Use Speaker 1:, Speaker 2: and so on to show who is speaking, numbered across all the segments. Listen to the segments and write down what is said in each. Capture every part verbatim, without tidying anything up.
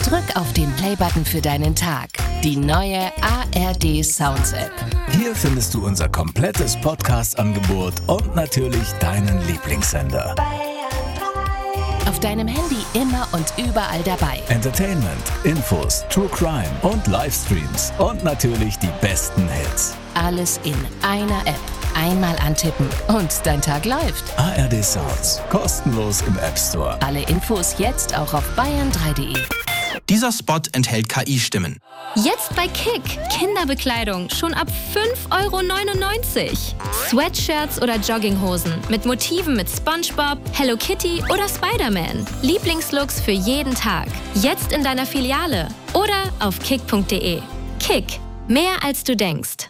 Speaker 1: Drück auf den Playbutton für deinen Tag. Die neue A R D Sounds App.
Speaker 2: Hier findest du unser komplettes Podcast-Angebot und natürlich deinen Lieblingssender.
Speaker 1: Auf deinem Handy immer und überall dabei.
Speaker 2: Entertainment, Infos, True Crime und Livestreams und natürlich die besten Hits.
Speaker 1: Alles in einer App. Einmal antippen und dein Tag läuft.
Speaker 2: A R D Sounds, kostenlos im App Store.
Speaker 1: Alle Infos jetzt auch auf bayern drei punkt de.
Speaker 3: Dieser Spot enthält K I-Stimmen.
Speaker 4: Jetzt bei Kick. Kinderbekleidung schon ab fünf Euro neunundneunzig. Sweatshirts oder Jogginghosen mit Motiven mit SpongeBob, Hello Kitty oder Spider-Man. Lieblingslooks für jeden Tag. Jetzt in deiner Filiale oder auf kick punkt de. Kick. Mehr als du denkst.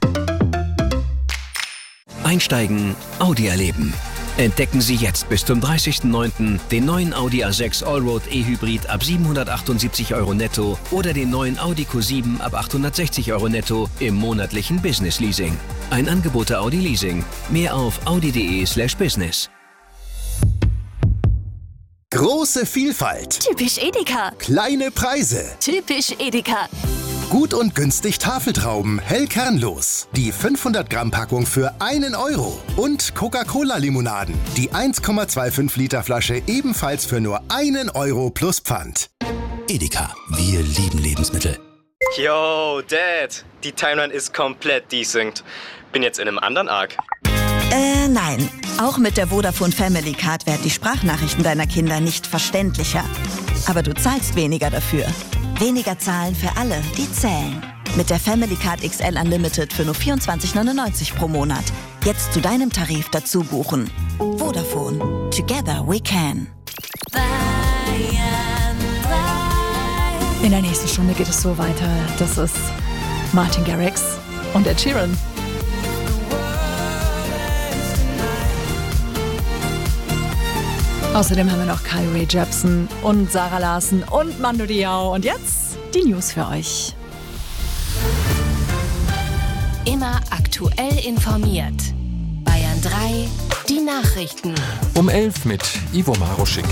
Speaker 5: Einsteigen, Audi erleben. Entdecken Sie jetzt bis zum dreißigsten neunten den neuen Audi A sechs Allroad E-Hybrid ab siebenhundertachtundsiebzig Euro netto oder den neuen Audi Q sieben ab achthundertsechzig Euro netto im monatlichen Business Leasing. Ein Angebot der Audi Leasing. Mehr auf audi punkt de slash business.
Speaker 6: Große Vielfalt.
Speaker 7: Typisch Edeka.
Speaker 6: Kleine Preise.
Speaker 7: Typisch Edeka.
Speaker 6: Gut und günstig Tafeltrauben, hell kernlos. Die fünfhundert Gramm Packung für einen Euro. Und Coca-Cola-Limonaden. Die eins Komma fünfundzwanzig Liter Flasche ebenfalls für nur einen Euro plus Pfand.
Speaker 2: Edeka, wir lieben Lebensmittel.
Speaker 8: Yo, Dad, die Timeline ist komplett desynced. Bin jetzt in einem anderen Arc.
Speaker 9: Äh, nein. Auch mit der Vodafone Family Card werden die Sprachnachrichten deiner Kinder nicht verständlicher. Aber du zahlst weniger dafür. Weniger zahlen für alle, die zählen. Mit der Family Card X L Unlimited für nur vierundzwanzig neunundneunzig pro Monat. Jetzt zu deinem Tarif dazu buchen. Vodafone. Together we can.
Speaker 10: In der nächsten Stunde geht es so weiter. Das ist Martin Garrix und Ed Sheeran. Außerdem haben wir noch Kyle Ray Jepsen und Sarah Larsen und Mando Diao. Und jetzt die News für euch.
Speaker 1: Immer aktuell informiert. Bayern drei, die Nachrichten.
Speaker 11: Um elf mit Ivo Maroschik.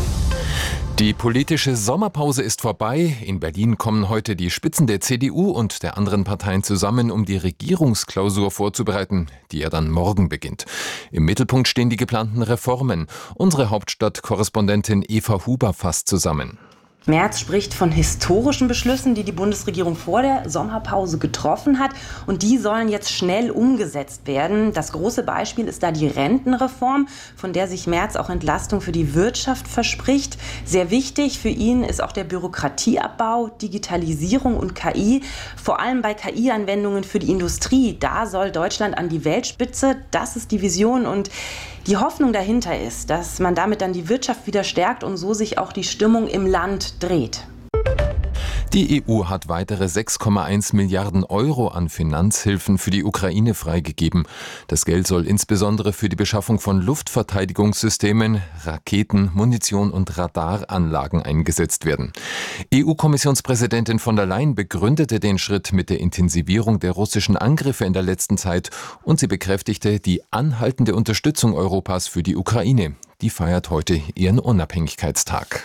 Speaker 11: Die politische Sommerpause ist vorbei. In Berlin kommen heute die Spitzen der C D U und der anderen Parteien zusammen, um die Regierungsklausur vorzubereiten, die ja dann morgen beginnt. Im Mittelpunkt stehen die geplanten Reformen. Unsere Hauptstadtkorrespondentin Eva Huber fasst zusammen.
Speaker 12: Merz spricht von historischen Beschlüssen, die die Bundesregierung vor der Sommerpause getroffen hat. Und die sollen jetzt schnell umgesetzt werden. Das große Beispiel ist da die Rentenreform, von der sich Merz auch Entlastung für die Wirtschaft verspricht. Sehr wichtig für ihn ist auch der Bürokratieabbau, Digitalisierung und K I. Vor allem bei K I-Anwendungen für die Industrie. Da soll Deutschland an die Weltspitze. Das ist die Vision und die Hoffnung dahinter ist, dass man damit dann die Wirtschaft wieder stärkt und so sich auch die Stimmung im Land dreht.
Speaker 11: Die E U hat weitere sechs Komma eins Milliarden Euro an Finanzhilfen für die Ukraine freigegeben. Das Geld soll insbesondere für die Beschaffung von Luftverteidigungssystemen, Raketen, Munition und Radaranlagen eingesetzt werden. E U-Kommissionspräsidentin von der Leyen begründete den Schritt mit der Intensivierung der russischen Angriffe in der letzten Zeit und sie bekräftigte die anhaltende Unterstützung Europas für die Ukraine. Die feiert heute ihren Unabhängigkeitstag.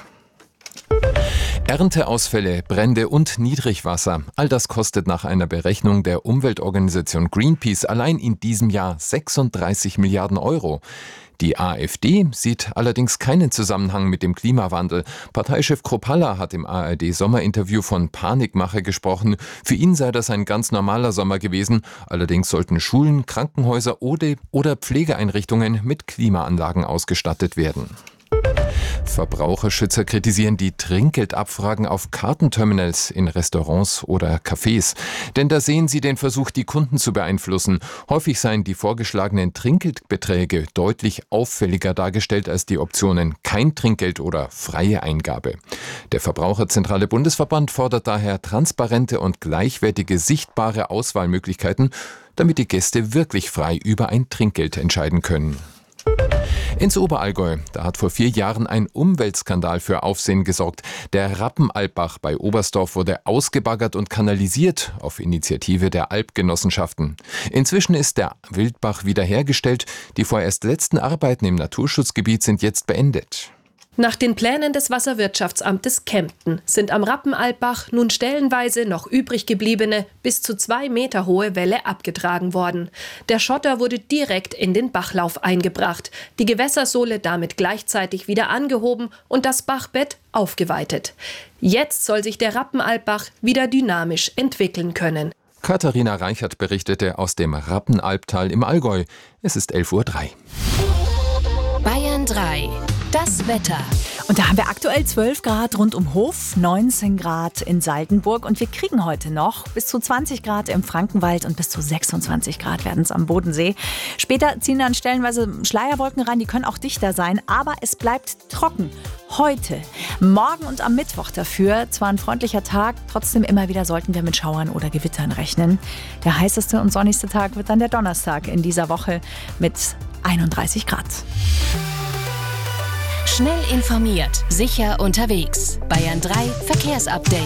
Speaker 11: Ernteausfälle, Brände und Niedrigwasser. All das kostet nach einer Berechnung der Umweltorganisation Greenpeace allein in diesem Jahr sechsunddreißig Milliarden Euro. Die AfD sieht allerdings keinen Zusammenhang mit dem Klimawandel. Parteichef Kropalla hat im A R D-Sommerinterview von Panikmache gesprochen. Für ihn sei das ein ganz normaler Sommer gewesen. Allerdings sollten Schulen, Krankenhäuser oder, oder Pflegeeinrichtungen mit Klimaanlagen ausgestattet werden. Verbraucherschützer kritisieren die Trinkgeldabfragen auf Kartenterminals in Restaurants oder Cafés. Denn da sehen sie den Versuch, die Kunden zu beeinflussen. Häufig seien die vorgeschlagenen Trinkgeldbeträge deutlich auffälliger dargestellt als die Optionen kein Trinkgeld oder freie Eingabe. Der Verbraucherzentrale Bundesverband fordert daher transparente und gleichwertige sichtbare Auswahlmöglichkeiten, damit die Gäste wirklich frei über ein Trinkgeld entscheiden können. Ins Oberallgäu, da hat vor vier Jahren ein Umweltskandal für Aufsehen gesorgt. Der Rappenalpbach bei Oberstdorf wurde ausgebaggert und kanalisiert auf Initiative der Alpgenossenschaften. Inzwischen ist der Wildbach wiederhergestellt. Die vorerst letzten Arbeiten im Naturschutzgebiet sind jetzt beendet.
Speaker 13: Nach den Plänen des Wasserwirtschaftsamtes Kempten sind am Rappenalpbach nun stellenweise noch übrig gebliebene, bis zu zwei Meter hohe Wälle abgetragen worden. Der Schotter wurde direkt in den Bachlauf eingebracht, die Gewässersohle damit gleichzeitig wieder angehoben und das Bachbett aufgeweitet. Jetzt soll sich der Rappenalpbach wieder dynamisch entwickeln können.
Speaker 11: Katharina Reichert berichtete aus dem Rappenalptal im Allgäu. Es ist elf Uhr drei.
Speaker 1: Bayern drei. Das Wetter.
Speaker 10: Und da haben wir aktuell zwölf Grad rund um Hof, neunzehn Grad in Saldenburg und wir kriegen heute noch bis zu zwanzig Grad im Frankenwald und bis zu sechsundzwanzig Grad werden es am Bodensee. Später ziehen dann stellenweise Schleierwolken rein, die können auch dichter sein, aber es bleibt trocken. Heute, morgen und am Mittwoch dafür zwar ein freundlicher Tag, trotzdem immer wieder sollten wir mit Schauern oder Gewittern rechnen. Der heißeste und sonnigste Tag wird dann der Donnerstag in dieser Woche mit einunddreißig Grad.
Speaker 1: Schnell informiert, sicher unterwegs. Bayern drei Verkehrsupdate.